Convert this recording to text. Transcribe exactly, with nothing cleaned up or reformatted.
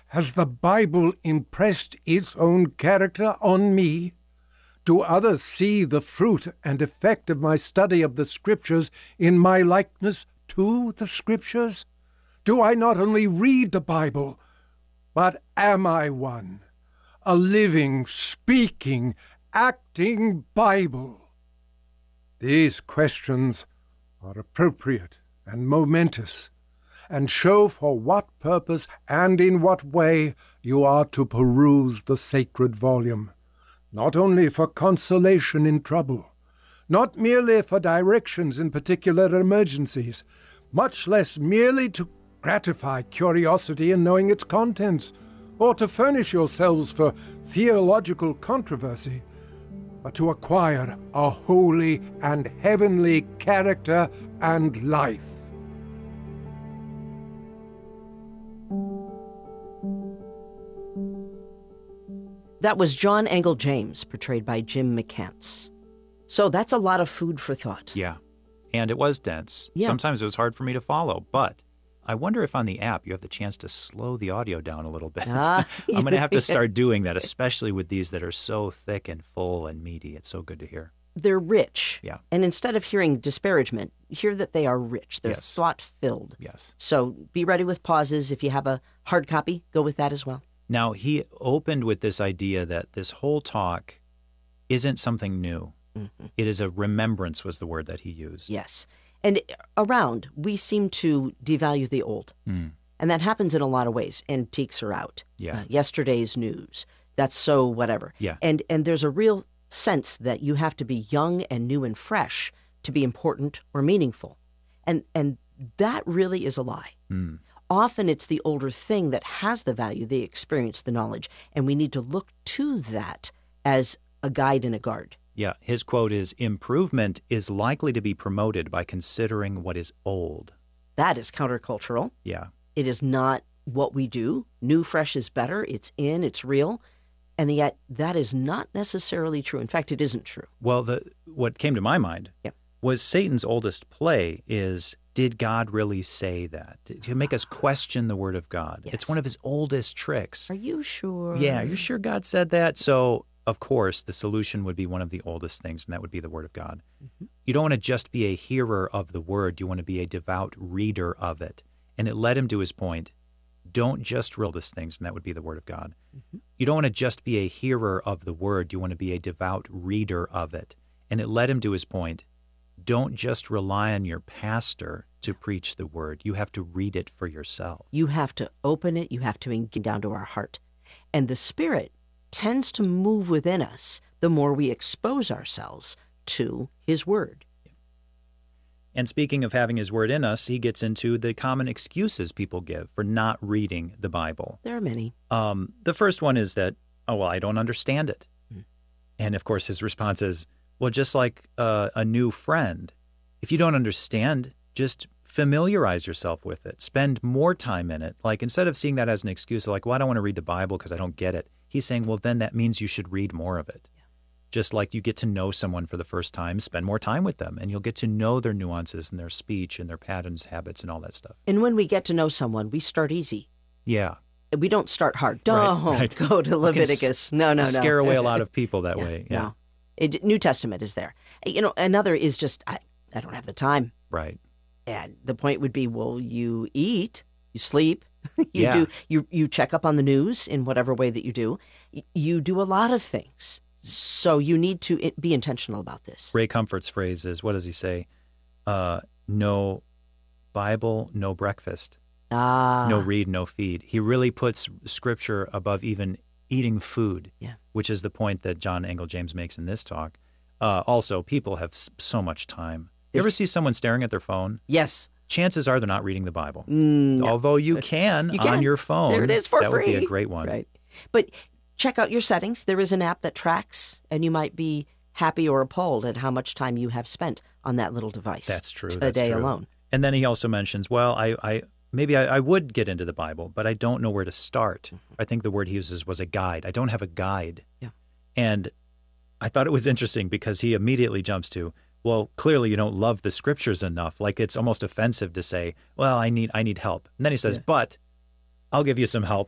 Has the Bible impressed its own character on me? Do others see the fruit and effect of my study of the Scriptures in my likeness to the Scriptures? Do I not only read the Bible, but am I one, a living, speaking, acting Bible? These questions are appropriate and momentous, and show for what purpose and in what way you are to peruse the sacred volume, not only for consolation in trouble, not merely for directions in particular emergencies, much less merely to gratify curiosity in knowing its contents, or to furnish yourselves for theological controversy, but to acquire a holy and heavenly character and life. That was John Angell James, portrayed by Jim McCants. So that's a lot of food for thought. Yeah, and it was dense. Yeah. Sometimes it was hard for me to follow, but I wonder if on the app you have the chance to slow the audio down a little bit. Ah. I'm going to have to start doing that, especially with these that are so thick and full and meaty. It's so good to hear. They're rich. Yeah. And instead of hearing disparagement, hear that they are rich. They're Yes. thought-filled. Yes. So be ready with pauses. If you have a hard copy, go with that as well. Now, he opened with this idea that this whole talk isn't something new. Mm-hmm. It is a remembrance was the word that he used. Yes. And around, we seem to devalue the old. Mm. And that happens in a lot of ways. Antiques are out. Yeah. Uh, yesterday's news. That's so whatever. Yeah. And and there's a real sense that you have to be young and new and fresh to be important or meaningful. And and that really is a lie. Mm. Often it's the older thing that has the value, the experience, the knowledge, and we need to look to that as a guide and a guard. Yeah, his quote is, improvement is likely to be promoted by considering what is old. That is countercultural. Yeah. It is not what we do. New, fresh is better. It's in, it's real. And yet that is not necessarily true. In fact, it isn't true. Well, the what came to my mind Yep. was Satan's oldest play is, did God really say that? To make us question the word of God. Yes. It's one of his oldest tricks. Are you sure? Yeah, are you sure God said that? So, of course, the solution would be one of the oldest things, and that would be the word of God. Mm-hmm. You don't want to just be a hearer of the word. You want to be a devout reader of it. And it led him to his point. Don't just read oldest things, and that would be the word of God. Mm-hmm. You don't want to just be a hearer of the word. You want to be a devout reader of it. And it led him to his point. Don't just rely on your pastor to preach the word. You have to read it for yourself. You have to open it. You have to get down to our heart. And the Spirit tends to move within us the more we expose ourselves to His Word. And speaking of having his word in us, he gets into the common excuses people give for not reading the Bible. There are many. Um, the first one is that, oh, well, I don't understand it. Mm. And, of course, his response is, well, just like uh, a new friend, if you don't understand, just familiarize yourself with it. Spend more time in it. Like, instead of seeing that as an excuse, like, well, I don't want to read the Bible because I don't get it. He's saying, well, then that means you should read more of it. Yeah. Just like you get to know someone for the first time, spend more time with them, and you'll get to know their nuances and their speech and their patterns, habits, and all that stuff. And when we get to know someone, we start easy. Yeah. We don't start hard. Right, Don't right. go to Leviticus. No, no, no. Scare away a lot of people that Yeah, way. Yeah. No. It, New Testament is there. You know, another is just, I, I don't have the time. Right. And the point would be, well, you eat, you sleep, you Yeah. do, you you check up on the news in whatever way that you do. Y- You do a lot of things. So you need to i- be intentional about this. Ray Comfort's phrase is, what does he say? Uh, no Bible, no breakfast. Ah. No read, no feed. He really puts Scripture above even eating food, Yeah. which is the point that John Angell James makes in this talk. Uh, also, people have s- so much time. You ever see someone staring at their phone? Yes. Chances are they're not reading the Bible. Mm, no. Although you can, You can. on your phone. There it is for that free. would be a great one. Right. But check out your settings. There is an app that tracks, and you might be happy or appalled at how much time you have spent on that little device. That's true. Today That's true. alone. And then he also mentions, well, I, I maybe I, I would get into the Bible, but I don't know where to start. Mm-hmm. I think the word he uses was a guide. I don't have a guide. Yeah. And I thought it was interesting because he immediately jumps to, well, clearly you don't love the Scriptures enough. Like, it's almost offensive to say, well, I need I need help. And then he says, Yeah. but I'll give you some help.